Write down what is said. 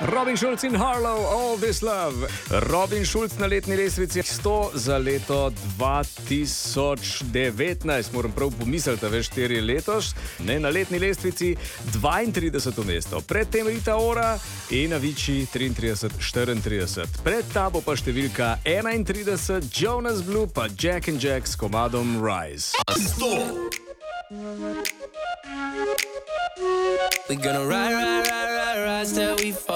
Robin Schulz in Harlow, All This Love. Robin Schulz na letni lestvici 100 za leto 2019. Moram prav pomisliti, veš, 4 letos. Ne, na letni lestvici 32. mesto. Predtem Rita Ora in Avicii 33-34. Pred tabo pa številka 31, Jonas Blue pa Jack and Jack s komadom Rise. 100. We're gonna ride till we fall.